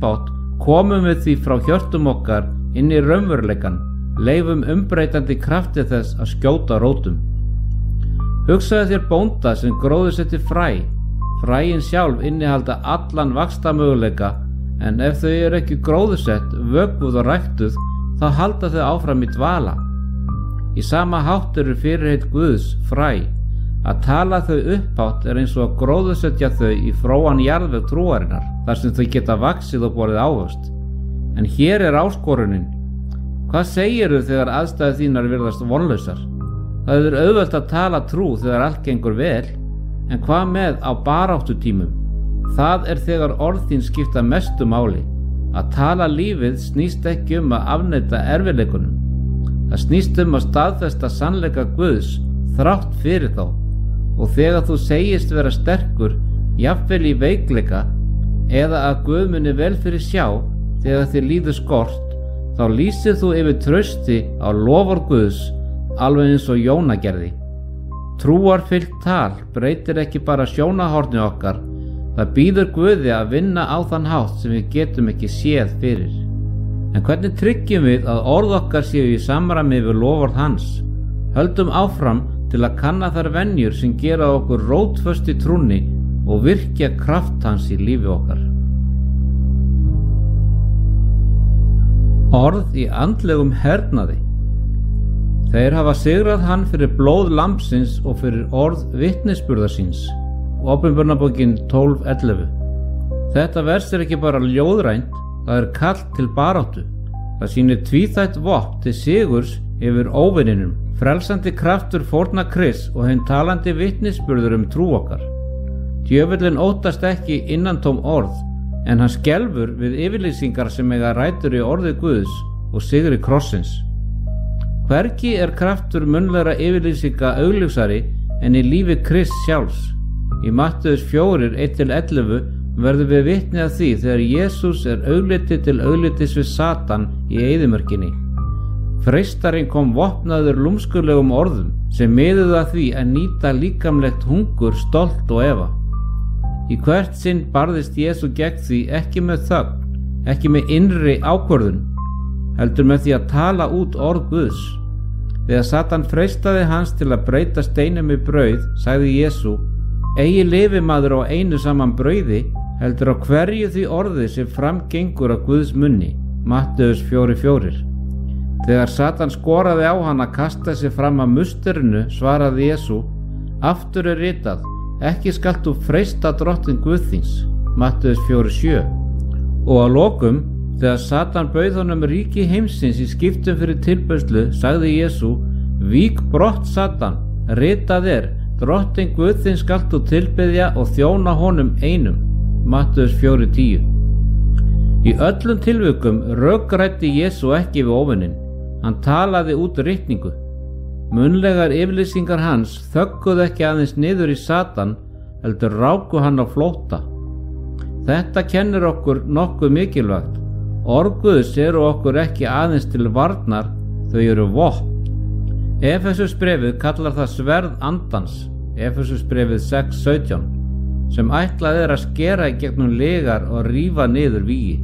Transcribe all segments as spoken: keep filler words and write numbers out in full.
upphátt komum við því frá hjörtum okkar inn í raunveruleikann, leifum umbreytandi krafti þess að skjóta rótum. Hugsaðu þér bónda sem gróðursetti fræ. Fræin sjálf innihalda allan vaxtarmöguleika, en ef þau eru ekki gróðursett, vökvuð og ræktuð, þá halda þau áfram í dvala. Í sama hátt eru fyrirheit Guðs fræ. Að tala þau upphátt er eins og að gróðursetja þau í fróan jarðveg trúarinnar, þar sem þau geta vaxið og borið ávöxt. En hér er áskorunin. Hvað segirðu þegar aðstæður þínar virðast vonlausar? Það er auðvelt að tala trú þegar allt gengur vel, en hvað með á baráttutímum? Það er þegar orð þín skipta mestu máli. Að tala lífið snýst ekki um að afneita erfiðleikunum. Það snýst um að staðfesta sannleika Guðs þrátt fyrir þá. Og þegar þú segist vera sterkur, jafnvel í veikleika, eða að Guð muni vel fyrir sjá þegar þér líður skort, þá lýsir þú yfir trausti á loforð Guðs, alveg eins og Jóna gerði. Trúarfyllt tal breytir ekki bara sjónarhorni okkar, það býður Guði að vinna á þann hátt sem við getum ekki séð fyrir. En hvernig tryggjum við að orð okkar séu í samræmi við loforð hans? Höldum áfram til að kanna þær venjur sem gera okkur rótföst í trúnni og virkja kraft hans í lífi okkar. Orð í andlegum hernaði. Þeir hafa sigrað hann fyrir blóð lambsins og fyrir orð vitnisburðar síns. Opinberunarbókin tólf ellefu. Þetta vers er ekki bara ljóðrænt, það er kall til baráttu. Það sýnir tvíþætt vopn til sigurs yfir óvininum, frelsandi kraftur fórna Krists og hinn talandi vitnisburður um trú okkar. Djöfullinn óttast ekki innantóm orð, en hann skelfur við yfirlýsingar sem eiga rætur í orði Guðs og sigri krossins. Hvergi er kraftur munnlegra yfirlýsinga augljósari en í lífi Krists sjálfs. Í Mattheus fjórir eitt til ellefu verðum við vitni að því þegar Jesús er augliti til auglitis við Satan í eyðimörkinni. Freistarinn kom vopnaður lúmskulegum orðum sem miðuðu að því að nýta líkamlegt hungur, stolt og efa. Í hvert sinn barðist Jesú gegn því ekki með þögn, ekki með innri ákvörðun, heldur með því að tala út orð Guðs. Þegar Satan freistaði hans til að breyta steinum í brauð, sagði Jesú: Eigi lifi maður á einu saman brauði, heldur á hverju því orði sem framgengur á Guðs munni. Mattheus fjórir fjórir. Þegar Satan skoraði á hann að kasta sig fram að musterinu, svaraði Jesú: Aftur er ritað, ekki skalt þú freista drottinn Guð þíns. Mattheus fjórir sjö. Og að lokum, þegar Satan bauð honum ríki heimsins í skiptum fyrir tilbeiðslu, sagði Jesú: Vík brott Satan, ritað er, drottinn Guð þinn skalt þú tilbiðja og þjóna honum einum. Mattheus fjórir tíu. Í öllum tilvikum rökræddi Jesú ekki við óvininn, hann talaði út ritningu. Munnlegar yfirlýsingar hans þögguðu ekki aðeins niður í Satan, heldur ráku hann á flótta. Þetta kennir okkur nokkuð mikilvægt. Orð Guðs eru okkur ekki aðeins til varnar, þau eru vopn. Efesusbréfið kallar það sverð andans, Efesusbréfið sex sautján, sem ætlað er að skera í gegnum lygar og rífa niður vígi.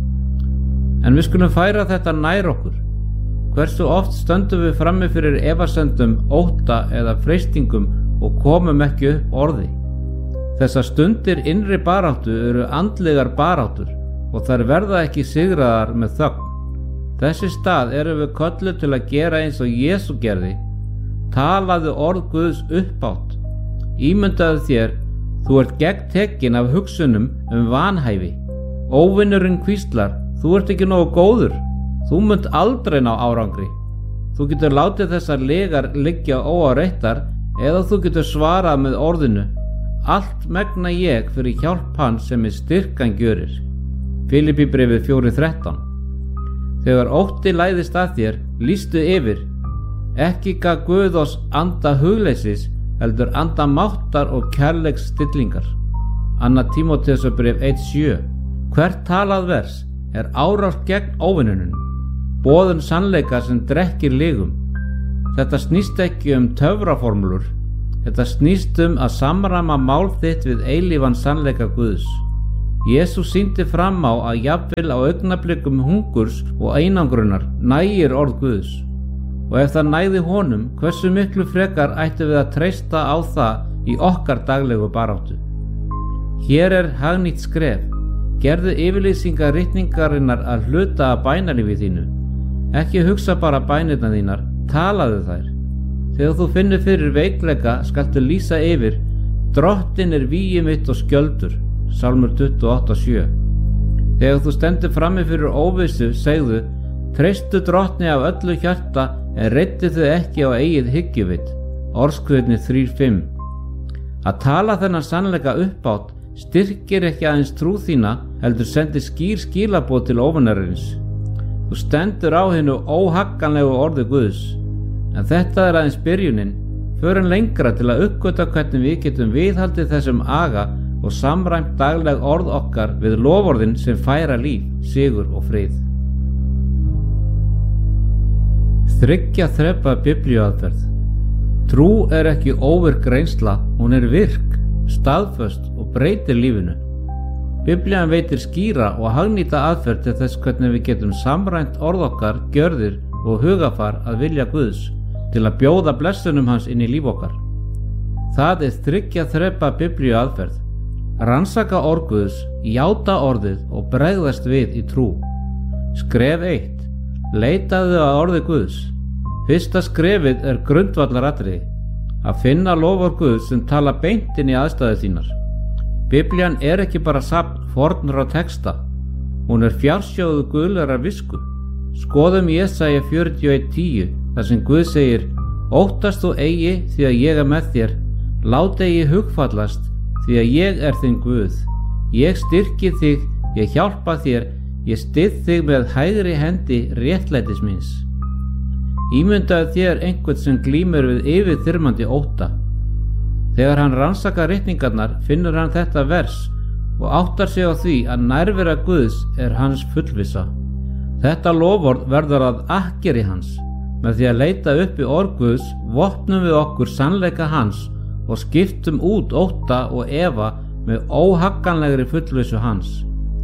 En við skulum færa þetta nær okkur. Hversu oft stöndum við frammi fyrir efasemdum, ótta eða freistingum og komum ekki upp orði. Þessar stundir innri baráttu eru andlegar baráttur og þær verða ekki sigraðar með þögn. Þessi stað erum við kölluð til að gera eins og Jesú gerði. Talaðu orð Guðs upphátt. Ímyndaðu þér, þú ert gegntekinn af hugsunum um vanhæfi. Óvinurinn hvíslar: þú ert ekki nógu góður, þú munt aldrei ná árangri. Þú getur látið þessar lygar liggja óáreittar, eða þú getur svarað með orðinu: allt megna ég fyrir hjálp hans sem er styrkan gjörir. Filippíbréfið fjórir þrettán. Þegar ótti læðist að þér, lýstu yfir: ekki gaf Guð oss anda hugleysis, heldur anda máttar og kærleiks stillingar. Annað Tímóteusarbréf eitt sjö. Hvert talað vers er árás gegn óvinunum, boðun sannleika sem drekkir lygum. Þetta snýst ekki um töfraformúlur, þetta snýst um að samræma mál þitt við eilífan sannleika Guðs. Jesús sýndi fram á að jafnvel á augnablikum hungurs og einangrunar nægir orð Guðs. Og ef það nægði honum, hversu miklu frekar ættum við að treysta á það í okkar daglegu baráttu. Hér er hagnýtt skref. Gerðu yfirlýsingar ritningarinnar að hluta af bænalífi þínu. Ekki hugsa bara bænirnar þínar, talaðu þær. Þegar þú finnur fyrir veikleika skaltu lýsa yfir: Drottinn er vígi mitt og skjöldur. Sálmur tuttugu og átta sjö. Þegar þú stendur frammi fyrir óvissu, segðu: Treystu Drottni af öllu hjarta, en reiddu þau ekki á eigið hyggjuvit. Orðskviðni þrjú fimm. Að tala þennan sannleika uppátt styrkir ekki aðeins trú þína, heldur sendir skýr skilaboð til óvinarins. Þú stendur á hinu óhagganlegu orði Guðs. En þetta er aðeins byrjunin. Förum lengra til að uppgötva hvernig við getum viðhaldið þessum aga og samræmt dagleg orð okkar við loforðin sem færa líf, sigur og frið. Þriggja þrepa biblíuaðferð. Trú er ekki óvirk reynsla, hún er virk, staðföst og breytir lífinu. Biblían veitir skýra og hagnýta aðferð til þess hvernig við getum samræmt orð okkar, gjörðir og hugafar að vilja Guðs, til að bjóða blessunum hans inn í líf okkar. Það er þriggja þrepa biblíuaðferð. Rannsaka orð Guðs, játa orðið og bregðast við í trú. Skref eitt. Leitaðu að orði Guðs. Fyrsta skrefið er grundvallaratriði. Að finna loforð Guðs sem tala beint inn í aðstæður þínar. Biblían er ekki bara safn fornra texta. Hún er fjársjóðu guðlegrar visku. Skoðum Jesaja fjörutíu og eitt tíu, þar sem Guð segir: Óttast þú eigi, því að ég er með þér. Lát eigi hugfallast, því að ég er þinn Guð. Ég styrki þig, ég hjálpa þér, ég styð þig með hægri hendi réttlætis míns. Ímyndaðu þér einhvern sem glímur við yfirþyrmandi ótta. Þegar hann rannsakar ritningarnar finnur hann þetta vers og áttar sig á því að nærvera Guðs er hans fullvissa. Þetta loforð verður að akkeri hans. Með því að leita upp í orð Guðs vopnum við okkur sannleika hans og skiptum út ótta og efa með óhagganlegri fullvissu hans.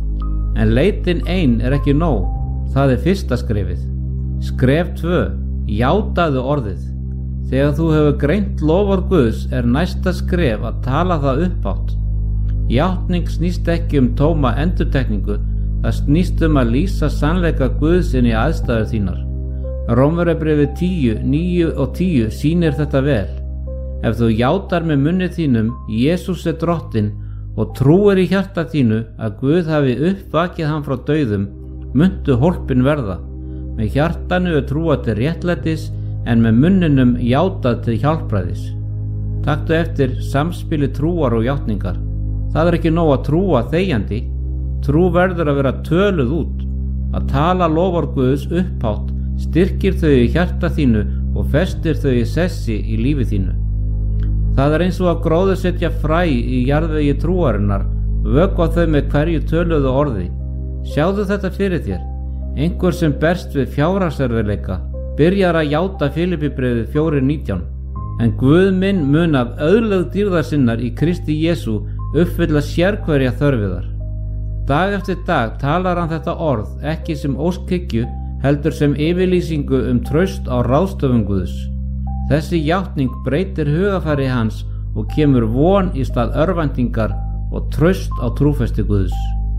En leitin ein er ekki nóg, það er fyrsta skrefið. Skref tvö. Játaðu orðið. Þegar þú hefur greint loforð Guðs er næsta skref að tala það upphátt. Játning snýst ekki um tóma endurtekningu, það snýst um að lýsa sannleika Guðs inn í aðstæður þínar. Rómverjabréfið tíu, níu og tíu sýnir þetta vel. Ef þú játar með munni þínum Jesús er Drottinn og trúir í hjarta þínu að Guð hafi uppvakið hann frá dauðum, muntu hólpin verða. Með hjartanu er trúað til réttlætis en með munninum játað til hjálpræðis. Taktu eftir samspili trúar og játningar. Það er ekki nóg að trúa þegjandi. Trú verður að vera töluð út. Að tala loforð Guðs upphátt styrkir þau í hjarta þínu og festir þau í sessi í lífi þínu. Það er eins og að gróðursetja fræ í jarðvegi trúarinnar, vökva þau með hverju töluðu orði. Sjáðu þetta fyrir þér. Einhver sem berst við fjárhagserfiðleika byrjar að játa Filippíbréfið fjögur nítján. En Guð minn mun af auðlegð dýrðar sinnar í Kristi Jesú uppfylla sérhverja þörfiðar. Dag eftir dag talar hann þetta orð ekki sem óskhyggju heldur sem yfirlýsingu um traust á ráðstöfum Guðs. Þessi játning breytir hugafæri hans og kemur von í stað örvæntingar og traust á trúfesti Guðs.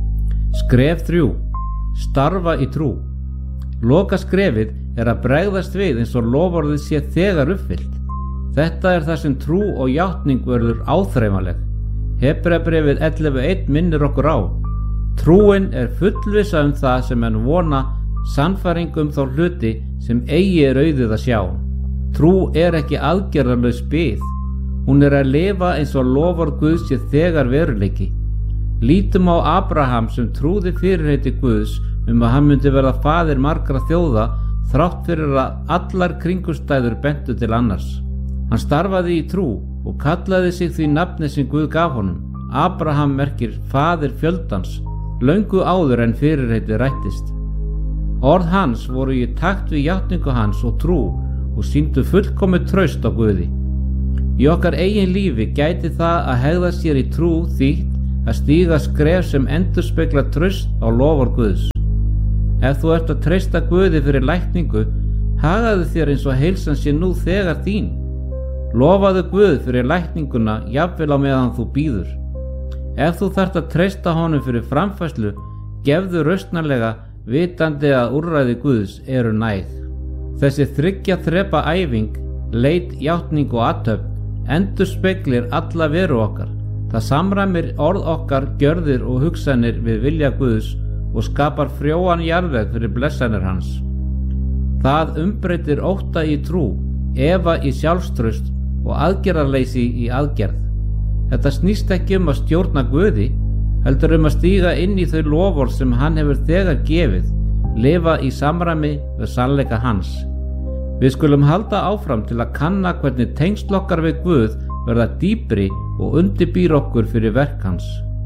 Skref þrjú. Starfa í trú. Loka skrefið er að bregðast við eins og loforðið sé þegar uppfyllt. Þetta er það sem trú og játning verður áþreifanleg. Hebreabréfið ellefu eitt minnir okkur á. Trúin er fullvissa um það sem menn vona, sannfæring um þá hluti sem eigi er auðið að sjá. Trú er ekki aðgerðarlaus bið. Hún er að lifa eins og loforð Guðs sé þegar veruleiki. Lítum á Abraham sem trúði fyrirheiti Guðs um að hann myndi verða faðir margra þjóða þrátt fyrir að allar kringumstæður bentu til annars. Hann starfaði í trú og kallaði sig því nafni sem Guð gaf honum. Abraham merkir faðir fjöldans, löngu áður en fyrirheiti rættist. Orð hans voru í takt við játningu hans og trú og sýndu fullkomið traust á Guði. Í okkar eigin lífi gæti það að hegða sér í trú þýtt að stíga skref sem endurspeglar traust á loforð Guðs. Ef þú ert að treysta Guði fyrir lækningu, hagaðu þér eins og heilsan sé nú þegar þín. Lofaðu Guð fyrir lækninguna jafnvel á meðan þú bíður. Ef þú þarft að treysta honum fyrir framfærslu, gefðu rausnarlega, vitandi að úrræði Guðs eru næg. Þessi þriggja þrepa æfing, leit, játning og athöfn, endurspeglir alla veru okkar. Það samræmir orð okkar, gjörðir og hugsanir við vilja Guðs og skapar frjóan jarðveg fyrir blessanir hans. Það umbreytir ótta í trú, efa í sjálfstraust og aðgerðarleysi í aðgerð. Þetta snýst ekki um að stjórna Guði, heldur um að stíga inn í þau loforð sem hann hefur þegar gefið, lifa í samræmi við sannleika hans. Við skulum halda áfram til að kanna hvernig tengsl okkar við Guð verða dýpri og undirbýr okkur fyrir verk hans.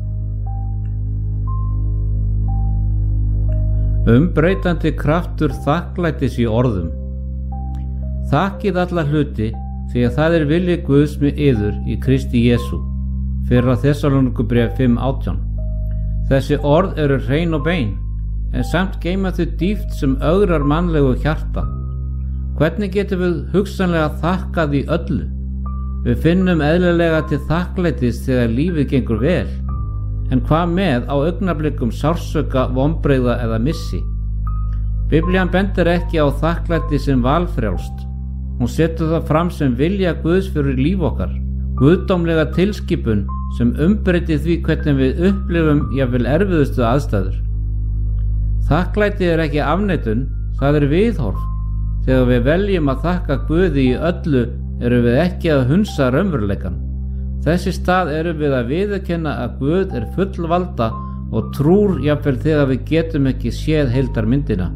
Umbreytandi kraftur þakklætis í orðum. Þakkið alla hluti, því að það er vilji Guðs með yður í Kristi Jesú. Fyrra Þessalónikubréf fimm átján. Þessi orð eru hrein og bein, en samt geyma þau dýpt sem ögrar mannlegu hjarta. Hvernig getum við hugsanlega þakkað í öllu? Við finnum eðlilega til þakklætis þegar lífið gengur vel, en hvað með á augnablikum sársauka, vonbrigða eða missi? Biblían bendir ekki á þakklæti sem valfrjálst. Hún setur það fram sem vilja Guðs fyrir líf okkar, guðdómlega tilskipun sem umbreytir því hvernig við upplifum jafnvel erfiðustu aðstæður. Þakklæti er ekki afneitun, það er viðhorf. Þegar við veljum að þakka Guði í öllu erum við ekki að hunsa raunveruleikann. Þessi stað erum við að viðurkenna að Guð er fullvalda og trúr jafnvel þegar við getum ekki séð heildarmyndina.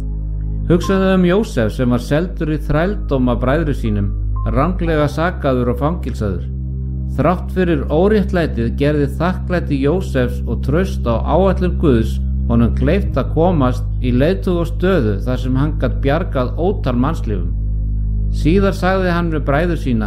Hugsaðu um Jósef sem var seldur í þrældóm af bræðrum sínum, ranglega sakaður og fangilsaður. Þrátt fyrir óréttlætið gerði þakklæti Jósefs og traust á áætlun Guðs honum kleift að komast í leiðtoga stöðu þar sem hann gat bjargað ótal mannslífum. Síðar sagði hann við bræður sína: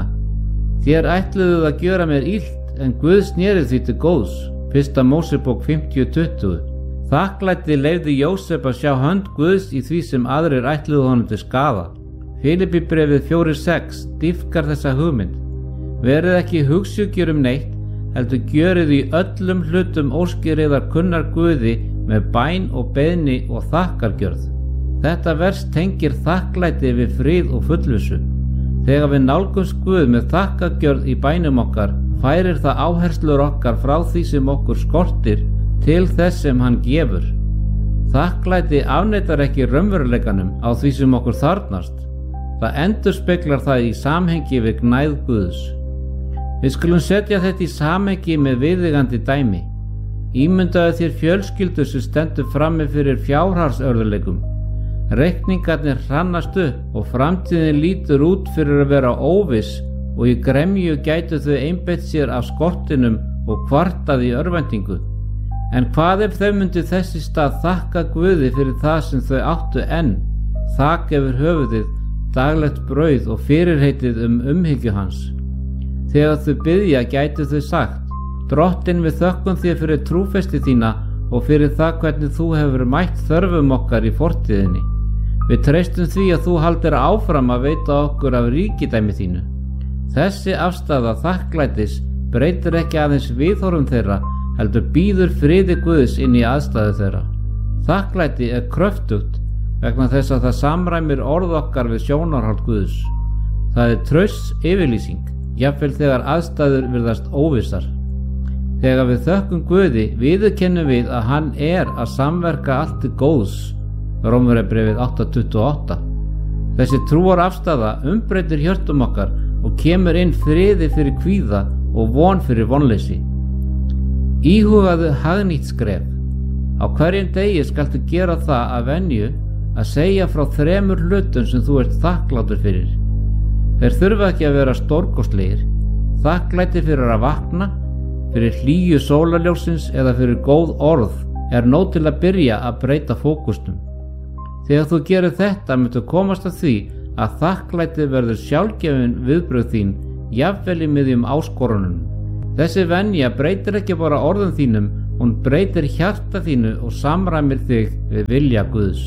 Þér ætluðuð að gjöra mér illt, en Guð sneri því til góðs. Fyrsta Mósebók fimmtíu tuttugu. Þakklæti leyfði Jósef að sjá hönd Guðs í því sem aðrir ætluðu honum til skaða. Filippíbréfið fjórir sex dýpkar þessa hugmynd. Verið ekki hugsjúkir um neitt, heldur gjörið í öllum hlutum óskir yðar kunnar Guði með bæn og beiðni og þakkargjörð. Þetta vers tengir þakklæti við frið og fullvissu. Þegar við nálgumst Guð með þakkargjörð í bænum okkar, færir það áherslur okkar frá því sem okkur skortir til þess sem hann gefur. Þakklæti afneitar ekki raunveruleikanum á því sem okkur þarfnast. Það endurspeglar það í samhengi við gnægð Guðs. Við skulum setja þetta í samhengi með viðeigandi dæmi. Ímyndaðu þér fjölskyldu sem stendur frammi fyrir fjárhagsörðuleikum. Reikningarnir hrannast upp og framtíðin lítur út fyrir að vera óviss og í gremju gætu þau einbeitt sér af skortinum og kvartað í örvæntingu. En hvað ef þau myndu þess í stað þakka Guði fyrir það sem þau áttu enn, þak yfir höfuðið, daglegt brauð og fyrirheitið um umhyggju hans? Þegar þau biðja gætu þau sagt: Drottinn, við þökkum þér fyrir trúfesti þína og fyrir það hvernig þú hefur mætt þörfum okkar í fortíðinni. Við treystum því að þú haldir áfram að veita okkur af ríkidæmi þínu. Þessi afstaða þakklætis breytir ekki aðeins viðhorfum þeirra, heldur býður friði Guðs inn í aðstæðu þeirra. Þakklæti er kröftugt vegna þess að það samræmir orð okkar við sjónarhald Guðs. Það er trausts yfirlýsing, jafnvel þegar aðstæður virðast óvissar. Þegar við þökkum Guði viðurkennum við að hann er að samverka allt til góðs. Rómverjabréfið átta tuttugu og átta. Þessi trúarafstaða umbreytir hjörtum okkar og kemur inn friði fyrir kvíða og von fyrir vonleysi. Íhugaðu hagnýtt skref. Á hverjum degi skaltu gera það að venju að segja frá þremur hlutum sem þú ert þakklátur fyrir. Þeir þurfa ekki að vera stórkostlegir. Þakklæti fyrir að vakna, fyrir hlýju sólarljósins eða fyrir góð orð er nóg til að byrja að breyta fókusnum. Þegar þú gerir þetta myndu komast að því að þakklæti verður sjálfgefin viðbrögð þín, jafnvel í miðjum áskorunum. Þessi venja breytir ekki bara orðum þínum, hún breytir hjarta þínu og samræmir þig við vilja Guðs.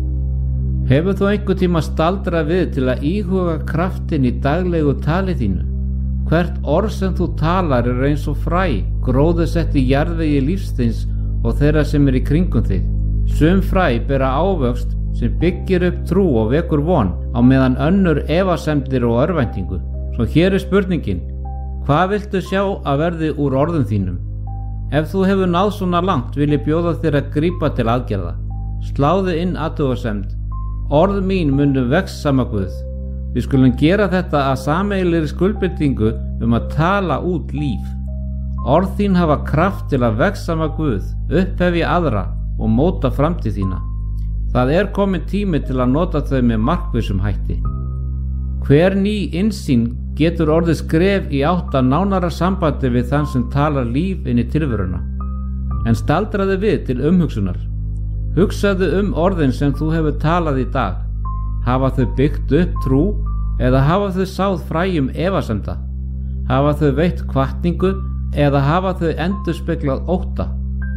Hefur þú einhver tíma staldrað við til að íhuga kraftin í daglegu tali þínu? Hvert orð sem þú talar er eins og fræ, gróðursett í jarðvegi lífsþins og þeirra sem er í kringum þig. Sum fræ bera ávöxt sem byggir upp trú og vekur von, á meðan önnur efasemdir og örvæntingu. Svo hér er spurningin: hvað viltu sjá að verði úr orðum þínum? Ef þú hefur náð svona langt vil ég bjóða þér að grípa til aðgerða. Sláðu inn athugasemd: orð mín munu vegsama Guð. Við skulum gera þetta að sameiginlegri skuldbindingu um að tala út líf. Orð þín hafa kraft til að vegsama Guð, upphefja aðra og móta framtíð þína. Það er komin tími til að nota þau með markvissum hætti. Hver ný innsýn getur orðið skref í átt að nánara sambandi við þann sem talar líf inn í tilveruna. En staldraðu við til umhugsunar. Hugsaðu um orðin sem þú hefur talað í dag. Hafa þau byggt upp trú eða hafa þau sáð fræjum efasemda? Hafa þau veitt hvatningu eða hafa þau endurspeglað ótta?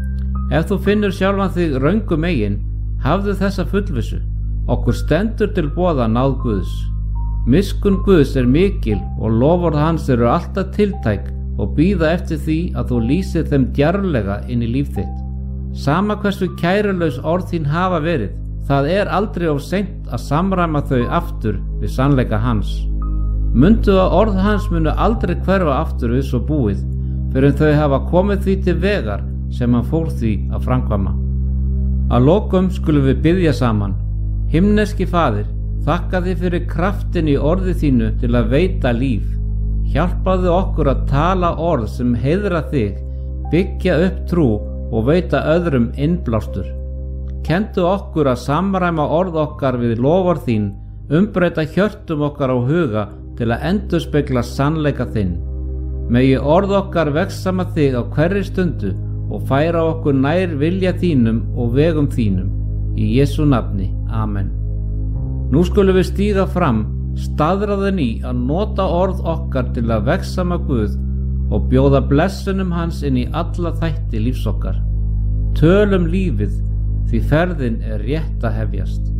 Ef þú finnur sjálfan þig röngum megin, hafðu þessa fullvissu: okkur stendur til boða náð Guðs. Miskunn Guðs er mikil og loforð hans eru alltaf tiltæk og bíða eftir því að þú lýsir þeim djarflega inn í líf þitt. Sama hversu kærulaus orð þín hafa verið, það er aldrei of seint að samræma þau aftur við sannleika hans. Mundu að orð hans munu aldrei hverfa aftur við svo búið, fyrir þau hafa komið því til vegar sem hann fór því að framkvæma. Að lokum skulum við biðja saman. Himneski Faðir, þakka þig fyrir kraftin í orði þínu til að veita líf. Hjálpaðu okkur að tala orð sem heiðra þig, byggja upp trú og veita öðrum innblástur. Kendu okkur að samræma orð okkar við loforð þín, umbreyta hjörtum okkar á huga til að endurspegla sannleika þinn. Megi orð okkar vegsama þig á hverri stundu og færa okkur nær vilja þínum og vegum þínum. Í Jesú nafni, amen. Nú skulum við stíga fram, staðráðin í að nota orð okkar til að vegsama Guð og bjóða blessunum hans inn í alla þætti lífs okkar. Tölum lífið, því ferðin er rétt að hefjast.